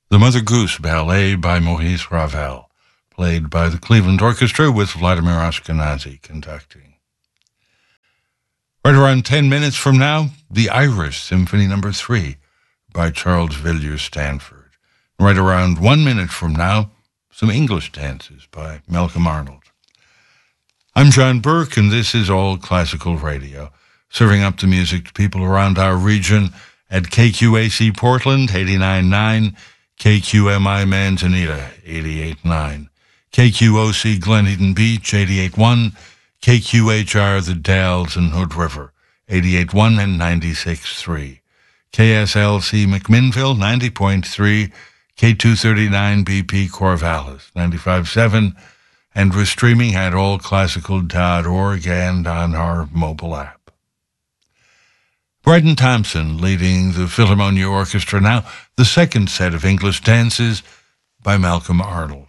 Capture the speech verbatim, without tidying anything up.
The Mother Goose Ballet by Maurice Ravel, played by the Cleveland Orchestra with Vladimir Ashkenazy conducting. Right around ten minutes from now, the Iris Symphony Number three by Charles Villiers Stanford. Right around one minute from now, some English dances by Malcolm Arnold. I'm John Burke, and this is All Classical Radio, serving up the music to people around our region at K Q A C Portland, eighty-nine point nine, K Q M I Manzanita, eighty-eight point nine, K Q O C Glen Eden Beach, eighty-eight point one, K Q H R The Dalles and Hood River, eighty-eight point one and ninety-six point three, K S L C McMinnville, ninety point three, K two thirty-nine B P Corvallis, ninety-five point seven, and we're streaming at all classical dot org and on our mobile app. Bryden Thompson leading the Philharmonia Orchestra now, the second set of English dances by Malcolm Arnold.